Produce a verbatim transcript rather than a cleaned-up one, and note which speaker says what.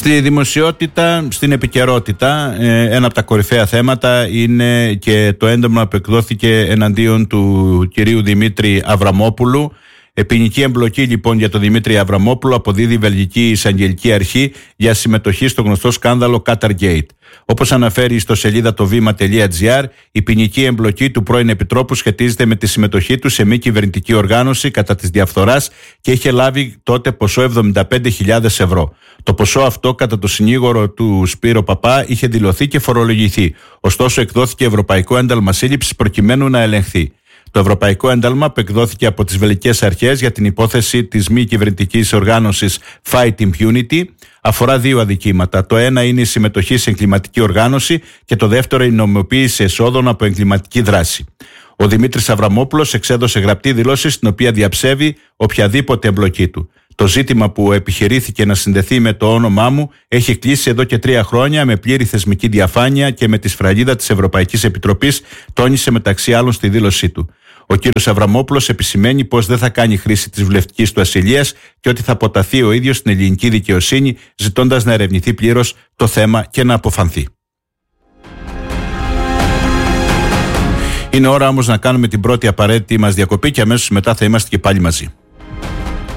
Speaker 1: Στη δημοσιότητα, στην επικαιρότητα, ένα από τα κορυφαία θέματα είναι και το έντομα που εκδόθηκε εναντίον του κυρίου Δημήτρη Αβραμόπουλου. Ποινική εμπλοκή λοιπόν για τον Δημήτρη Αβραμόπουλο αποδίδει η Βελγική Εισαγγελική Αρχή για συμμετοχή στο γνωστό σκάνδαλο Qatargate. Όπως αναφέρει στο σελίδα το βήμα τελεία τζι άρ, η ποινική εμπλοκή του πρώην Επιτρόπου σχετίζεται με τη συμμετοχή του σε μη κυβερνητική οργάνωση κατά της διαφθοράς και είχε λάβει τότε ποσό εβδομήντα πέντε χιλιάδες ευρώ. Το ποσό αυτό, κατά το συνήγορο του Σπύρο Παπά, είχε δηλωθεί και φορολογηθεί. Ωστόσο, εκδόθηκε ευρωπαϊκό ένταλμα σύλληψης προκειμένου να ελεγχθεί. Το ευρωπαϊκό ένταλμα που εκδόθηκε από τις βελγικές αρχές για την υπόθεση της μη κυβερνητικής οργάνωσης Fight Impunity αφορά δύο αδικήματα. Το ένα είναι η συμμετοχή σε εγκληματική οργάνωση και το δεύτερο η νομιμοποίηση εσόδων από εγκληματική δράση. Ο Δημήτρης Αβραμόπουλος εξέδωσε γραπτή δήλωση στην οποία διαψεύει οποιαδήποτε εμπλοκή του. Το ζήτημα που επιχειρήθηκε να συνδεθεί με το όνομά μου έχει κλείσει εδώ και τρία χρόνια με πλήρη θεσμική διαφάνεια και με τη σφραγίδα της Ευρωπαϊκής Επιτροπής, τόνισε μεταξύ άλλων στη δήλωσή του. Ο κύριος Αβραμόπουλος επισημαίνει πως δεν θα κάνει χρήση της βουλευτικής του ασυλίας και ότι θα αποταθεί ο ίδιος στην ελληνική δικαιοσύνη, ζητώντας να ερευνηθεί πλήρως το θέμα και να αποφανθεί. Είναι ώρα όμως να κάνουμε την πρώτη απαραίτητη μας διακοπή και αμέσως μετά θα είμαστε και πάλι μαζί.